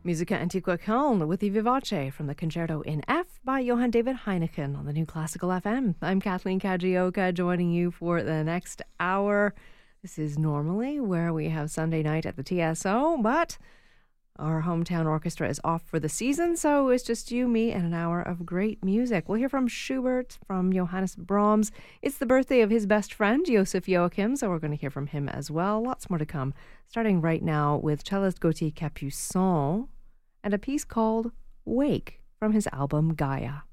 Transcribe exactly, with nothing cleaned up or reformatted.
Musica Antiqua Köln with the Vivace from the Concerto in F by Johann David Heineken on the New Classical F M. I'm Kathleen Kajioka, joining you for the next hour. This is normally where we have Sunday night at the T S O, but our hometown orchestra is off for the season, so it's just you, me, and an hour of great music. We'll hear from Schubert, from Johannes Brahms. It's the birthday of his best friend, Joseph Joachim, so we're going to hear from him as well. Lots more to come, starting right now with cellist Gauthier Capuçon and a piece called Wake from his album Gaia.